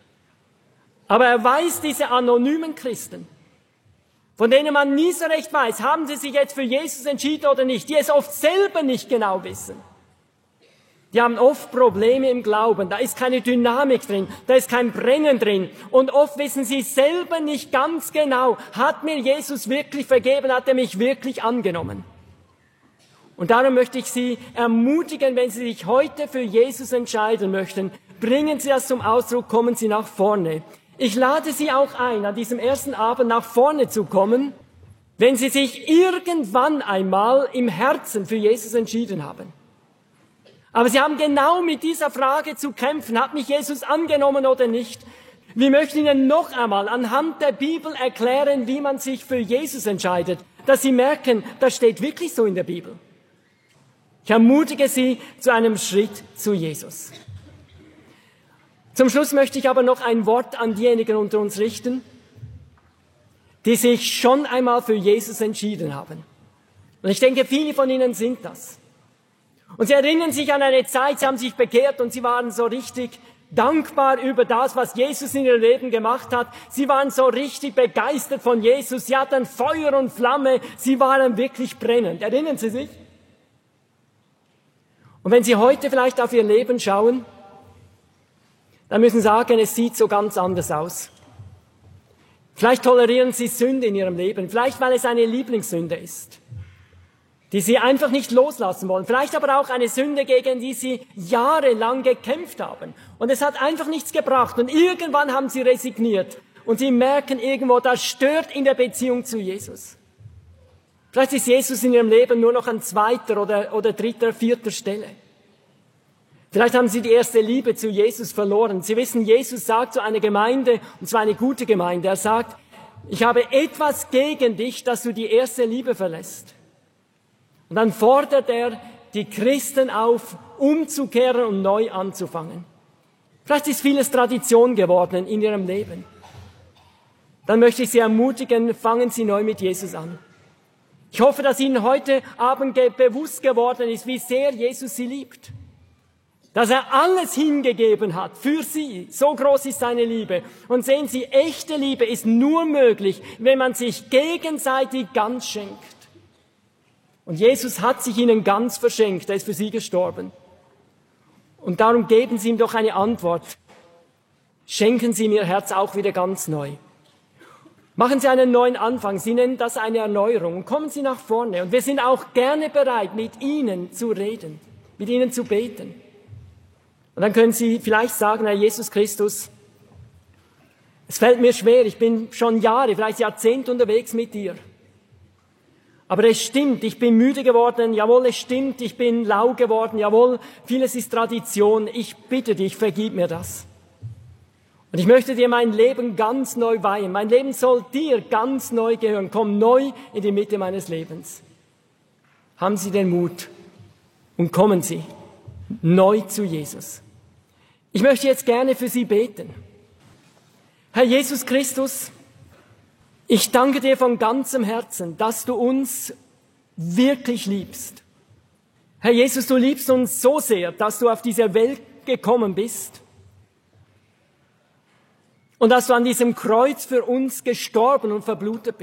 [SPEAKER 1] Aber er weiß, diese anonymen Christen, von denen man nie so recht weiß, haben sie sich jetzt für Jesus entschieden oder nicht, die es oft selber nicht genau wissen. Die haben oft Probleme im Glauben, da ist keine Dynamik drin, da ist kein Brennen drin. Und oft wissen sie selber nicht ganz genau, hat mir Jesus wirklich vergeben, hat er mich wirklich angenommen. Und darum möchte ich Sie ermutigen, wenn Sie sich heute für Jesus entscheiden möchten, bringen Sie das zum Ausdruck, kommen Sie nach vorne. Ich lade Sie auch ein, an diesem ersten Abend nach vorne zu kommen, wenn Sie sich irgendwann einmal im Herzen für Jesus entschieden haben. Aber Sie haben genau mit dieser Frage zu kämpfen, hat mich Jesus angenommen oder nicht? Wir möchten Ihnen noch einmal anhand der Bibel erklären, wie man sich für Jesus entscheidet, dass Sie merken, das steht wirklich so in der Bibel. Ich ermutige Sie zu einem Schritt zu Jesus. Zum Schluss möchte ich aber noch ein Wort an diejenigen unter uns richten, die sich schon einmal für Jesus entschieden haben. Und ich denke, viele von Ihnen sind das. Und Sie erinnern sich an eine Zeit, Sie haben sich bekehrt und Sie waren so richtig dankbar über das, was Jesus in Ihrem Leben gemacht hat. Sie waren so richtig begeistert von Jesus. Sie hatten Feuer und Flamme. Sie waren wirklich brennend. Erinnern Sie sich? Und wenn Sie heute vielleicht auf Ihr Leben schauen, dann müssen Sie sagen, es sieht so ganz anders aus. Vielleicht tolerieren Sie Sünde in Ihrem Leben, vielleicht weil es eine Lieblingssünde ist, die Sie einfach nicht loslassen wollen. Vielleicht aber auch eine Sünde, gegen die Sie jahrelang gekämpft haben. Und es hat einfach nichts gebracht. Und irgendwann haben Sie resigniert. und sie merken irgendwo, das stört in der Beziehung zu Jesus. Vielleicht ist Jesus in ihrem Leben nur noch an zweiter oder, oder dritter, vierter Stelle. Vielleicht haben sie die erste Liebe zu Jesus verloren. Sie wissen, Jesus sagt zu einer Gemeinde, und zwar eine gute Gemeinde, er sagt, ich habe etwas gegen dich, dass du die erste Liebe verlässt. Und dann fordert er die Christen auf, umzukehren und neu anzufangen. Vielleicht ist vieles Tradition geworden in ihrem Leben. Dann möchte ich Sie ermutigen, fangen Sie neu mit Jesus an. Ich hoffe, dass Ihnen heute Abend bewusst geworden ist, wie sehr Jesus Sie liebt. Dass er alles hingegeben hat für Sie. So groß ist seine Liebe. Und sehen Sie, echte Liebe ist nur möglich, wenn man sich gegenseitig ganz schenkt. Und Jesus hat sich Ihnen ganz verschenkt. Er ist für Sie gestorben. Und darum geben Sie ihm doch eine Antwort. Schenken Sie ihm Ihr Herz auch wieder ganz neu. Machen Sie einen neuen Anfang. Sie nennen das eine Erneuerung. Kommen Sie nach vorne. Und wir sind auch gerne bereit, mit Ihnen zu reden, mit Ihnen zu beten. Und dann können Sie vielleicht sagen, Herr Jesus Christus, es fällt mir schwer, ich bin schon Jahre, vielleicht Jahrzehnte unterwegs mit dir. Aber es stimmt, ich bin müde geworden, jawohl, es stimmt, ich bin lau geworden, jawohl, vieles ist Tradition, ich bitte dich, vergib mir das. Und ich möchte dir mein Leben ganz neu weihen, mein Leben soll dir ganz neu gehören, komm neu in die Mitte meines Lebens. Haben Sie den Mut und kommen Sie neu zu Jesus. Ich möchte jetzt gerne für Sie beten. Herr Jesus Christus, ich danke dir von ganzem Herzen, dass du uns wirklich liebst. Herr Jesus, du liebst uns so sehr, dass du auf diese Welt gekommen bist und dass du an diesem Kreuz für uns gestorben und verblutet bist.